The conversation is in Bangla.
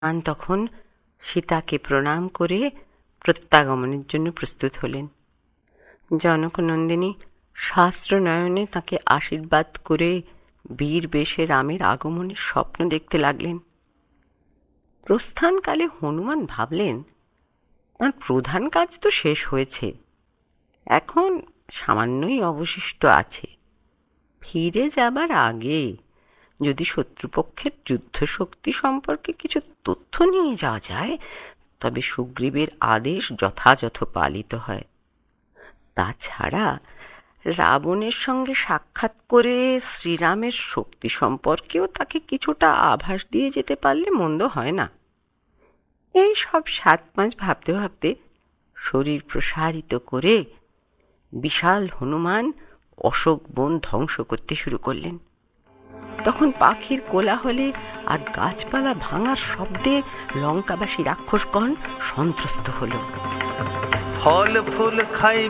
তখন সীতাকে প্রণাম করে প্রত্যাগমনের জন্য প্রস্তুত হলেন। জনকনন্দিনী শাস্ত্রনয়নে তাকে আশীর্বাদ করে বীর বেশে রামের আগমনের স্বপ্ন দেখতে লাগলেন। প্রস্থানকালে হনুমান ভাবলেন, তাঁর প্রধান কাজ তো শেষ হয়েছে, এখন সামান্যই অবশিষ্ট আছে। ফিরে যাবার আগে যদি শত্রুপক্ষের যুদ্ধশক্তি সম্পর্কে কিছু তথ্য নিয়ে যাওয়া যায়, তবে সুগ্রীবের আদেশ যথাযথ পালিত হয়। তাছাড়া রাবণের সঙ্গে সাক্ষাৎ করে শ্রীরামের শক্তি সম্পর্কেও তাকে কিছুটা আভাস দিয়ে যেতে পারলে মন্দ হয় না। এই সব 7-5 ভাবতে ভাবতে শরীর প্রসারিত করে বিশাল হনুমান অশোক বন ধ্বংস করতে শুরু করলেন। তখন পাখির কোলাহলে আর গাছপালা ভাঙার শব্দে লঙ্কাবাসী রাক্ষসগণ সন্ত্রস্ত হল। ফল ফুল খাই